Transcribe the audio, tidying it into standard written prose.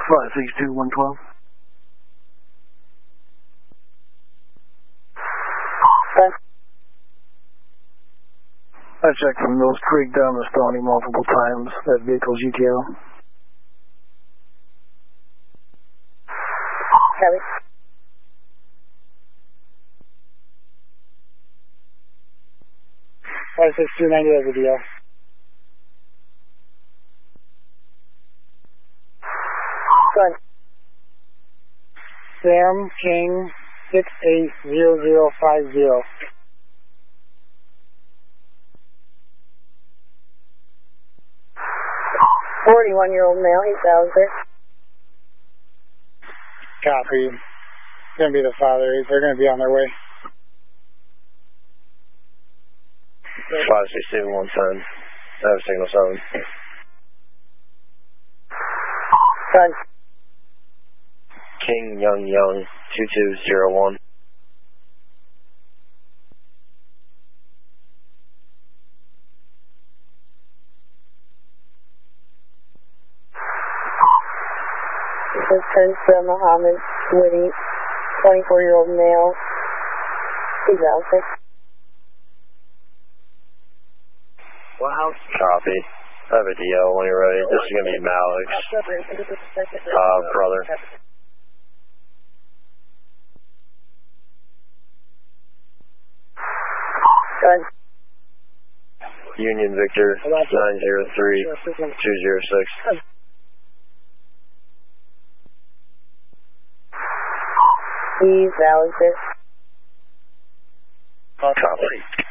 562-112. I checked from Mills Creek down to Stony multiple times. That vehicle's UTL. Copy. Five 6290 over DL. Good. Sam King 680050. 41-year-old male, he's out there. Copy. It's going to be the father. They're going to be on their way. 562-110. I have signal 7. Good. King Young 2201. This turns to Muhammad Switty, 24-year-old male. He's out there. Wow. Copy. I have a DL when you're ready. This is going to be Malik's brother. Good. Union Victor 903-206. He's out there. Copy.